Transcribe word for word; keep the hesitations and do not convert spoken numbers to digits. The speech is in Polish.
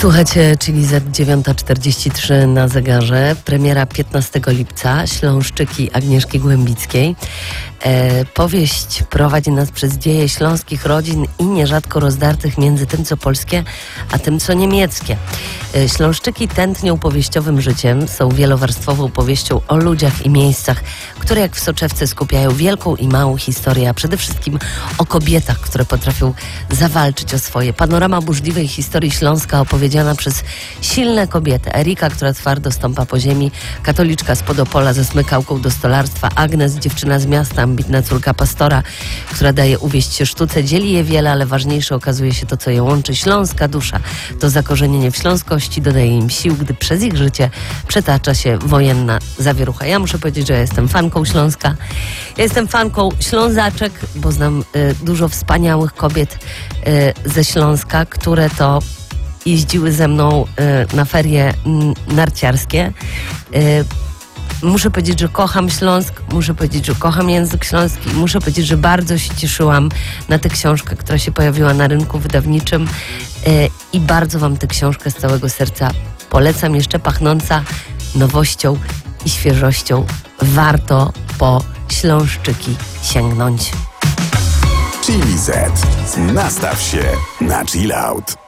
Słuchajcie, czyli Z dziewiąta czterdzieści trzy na zegarze. Premiera piętnastego lipca. Śląszczyki Agnieszki Głębickiej. E, powieść prowadzi nas przez dzieje śląskich rodzin i nierzadko rozdartych między tym, co polskie, a tym, co niemieckie. E, Śląszczyki tętnią powieściowym życiem. Są wielowarstwową powieścią o ludziach i miejscach, które jak w soczewce skupiają wielką i małą historię, a przede wszystkim o kobietach, które potrafią zawalczyć o swoje. Panorama burzliwej historii Śląska opowiedziana przez silne kobiety. Erika, która twardo stąpa po ziemi, katoliczka z Podopola ze smykałką do stolarstwa, Agnes, dziewczyna z miasta, ambitna córka pastora, która daje uwieść się sztuce, dzieli je wiele, ale ważniejsze okazuje się to, co je łączy. Śląska dusza, to zakorzenienie w śląskości dodaje im sił, gdy przez ich życie przetacza się wojenna zawierucha. Ja muszę powiedzieć, że ja jestem fanką Śląska. Ja jestem fanką Ślązaczek, bo znam y, dużo wspaniałych kobiet y, ze Śląska, które to jeździły ze mną y, na ferie y, narciarskie. Y, muszę powiedzieć, że kocham Śląsk, muszę powiedzieć, że kocham język śląski, muszę powiedzieć, że bardzo się cieszyłam na tę książkę, która się pojawiła na rynku wydawniczym y, i bardzo wam tę książkę z całego serca polecam, jeszcze pachnąca nowością i świeżością. Warto po Śląszczyki sięgnąć. Chili Z. Nastaw się na chill out.